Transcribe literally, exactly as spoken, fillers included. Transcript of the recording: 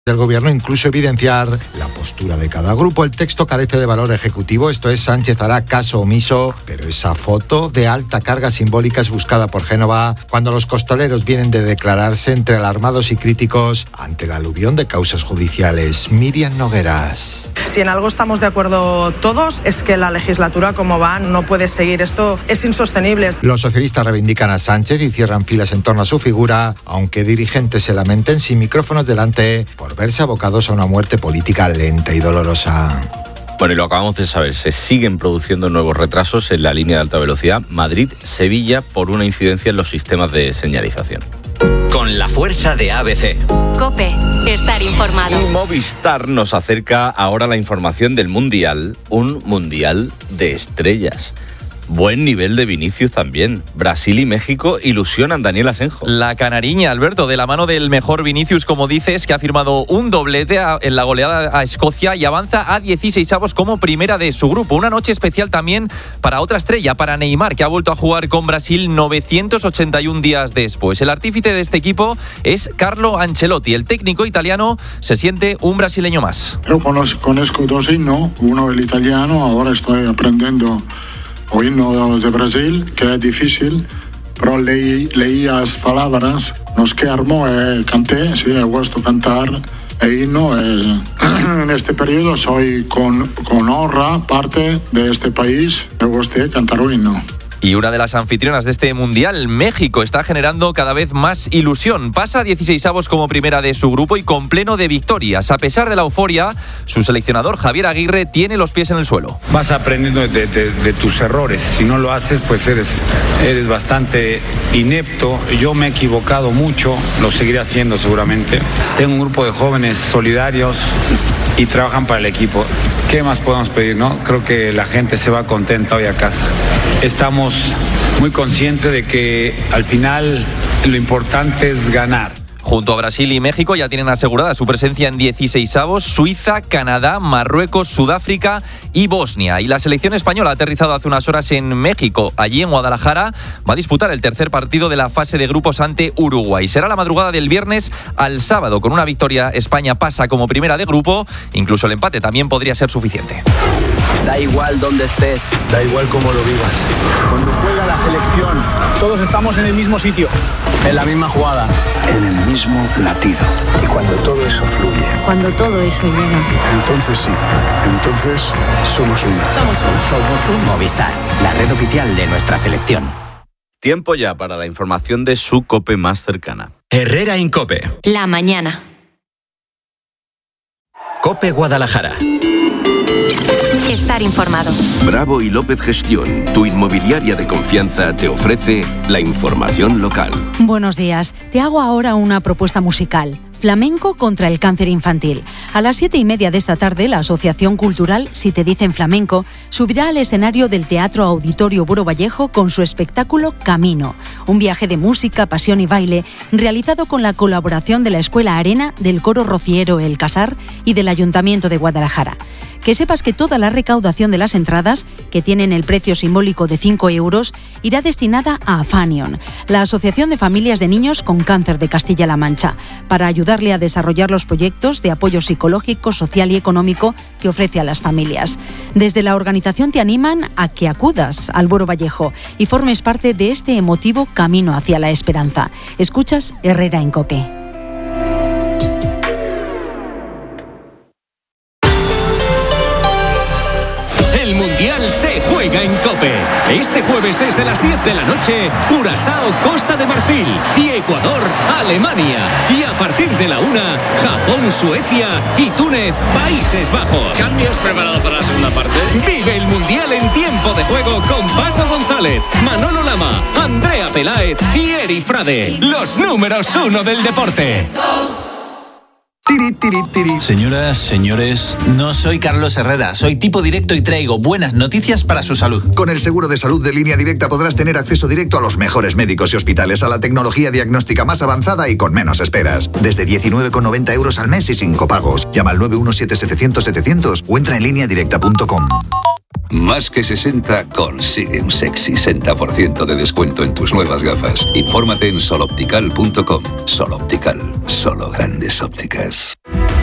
del gobierno, incluso evidenciar la postura de cada grupo. El texto carece de valor ejecutivo, esto es, Sánchez hará caso omiso, pero esa foto de alta carga simbólica es buscada por Génova cuando los costaleros vienen de declararse entre alarmados y críticos ante la aluvión de causas judiciales. Miriam Nogueras. Si en algo estamos de acuerdo todos es que la legislatura como va no puede seguir, esto es insostenible. Los socialistas reivindican a Sánchez y cierran filas en torno a su figura, aunque dirigentes se lamenten sin micrófonos delante por verse abocados a una muerte política lenta y dolorosa. Bueno, y lo acabamos de saber, se siguen produciendo nuevos retrasos en la línea de alta velocidad Madrid-Sevilla por una incidencia en los sistemas de señalización. Con la fuerza de A B C. COPE, estar informado. Y Movistar nos acerca ahora la información del Mundial, un Mundial de estrellas. Buen nivel de Vinicius también. Brasil y México ilusionan Daniel Asenjo. La canariña, Alberto, de la mano del mejor Vinicius, como dices, que ha firmado un doblete en la goleada a Escocia y avanza a dieciseisavos como primera de su grupo. Una noche especial también para otra estrella, para Neymar, que ha vuelto a jugar con Brasil novecientos ochenta y un días después. El artífice de este equipo es Carlo Ancelotti. El técnico italiano se siente un brasileño más. Yo conozco dos himnos, uno el italiano, ahora estoy aprendiendo o himno de Brasil, que es difícil, pero leí, leí las palabras, nos que armó e canté, sí, he gusto cantar e himno. E, en este periodo soy con, con honra parte de este país, he gusto cantar un himno. Y una de las anfitrionas de este Mundial, México, está generando cada vez más ilusión. Pasa a dieciseisavos como primera de su grupo y con pleno de victorias. A pesar de la euforia, su seleccionador Javier Aguirre tiene los pies en el suelo. Vas aprendiendo de, de, de tus errores. Si no lo haces, pues eres, eres bastante inepto. Yo me he equivocado mucho, lo seguiré haciendo seguramente. Tengo un grupo de jóvenes solidarios y trabajan para el equipo. ¿Qué más podemos pedir, no? Creo que la gente se va contenta hoy a casa. Estamos muy conscientes de que al final lo importante es ganar. Junto a Brasil y México ya tienen asegurada su presencia en dieciseisavos Suiza, Canadá, Marruecos, Sudáfrica y Bosnia. Y la selección española ha aterrizado hace unas horas en México. Allí en Guadalajara va a disputar el tercer partido de la fase de grupos ante Uruguay. Será la madrugada del viernes al sábado. Con una victoria, España pasa como primera de grupo. Incluso el empate también podría ser suficiente. Da igual dónde estés, da igual cómo lo vivas. Cuando juega la selección, todos estamos en el mismo sitio, en la misma jugada, en el mismo latido. Y cuando todo eso fluye, cuando todo eso llega, entonces sí, entonces somos uno. Somos uno. Somos un Movistar, la red oficial de nuestra selección. Tiempo ya para la información de su COPE más cercana. Herrera en COPE. La mañana. COPE Guadalajara. Estar informado. Bravo y López Gestión, tu inmobiliaria de confianza, te ofrece la información local. Buenos días. Te hago ahora una propuesta musical. Flamenco contra el cáncer infantil. A las siete y media de esta tarde, la Asociación Cultural Si Te Dicen Flamenco subirá al escenario del Teatro Auditorio Buro Vallejo con su espectáculo Camino, un viaje de música, pasión y baile realizado con la colaboración de la Escuela Arena, del Coro Rociero El Casar y del Ayuntamiento de Guadalajara. Que sepas que toda la recaudación de las entradas, que tienen el precio simbólico de cinco euros, irá destinada a Afanion, la Asociación de Familias de Niños con Cáncer de Castilla-La Mancha, para ayudarle a desarrollar los proyectos de apoyo psicológico, social y económico que ofrece a las familias. Desde la organización te animan a que acudas al Buro Vallejo y formes parte de este emotivo camino hacia la esperanza. Escuchas Herrera en COPE. El Mundial se juega en COPE. Este jueves desde las diez de la noche, Curazao, Costa de Marfil y Ecuador, Alemania. Y a partir de la una, Japón, Suecia y Túnez, Países Bajos. ¿Cambios preparados para la segunda parte? Vive el Mundial en tiempo de juego con Paco González, Manolo Lama, Andrea Peláez y Eri Frade. Los números uno del deporte. Tiri, tiri, tiri. Señoras, señores, no soy Carlos Herrera, soy tipo directo y traigo buenas noticias para su salud. Con el seguro de salud de Línea Directa podrás tener acceso directo a los mejores médicos y hospitales, a la tecnología diagnóstica más avanzada y con menos esperas. Desde diecinueve con noventa euros al mes y sin copagos. Llama al nueve uno siete setecientos setecientos o entra en línea directa punto com. Más que sesenta consigue un sexy sesenta por ciento de descuento en tus nuevas gafas. Infórmate en soloptical punto com. Soloptical, solo grandes ópticas.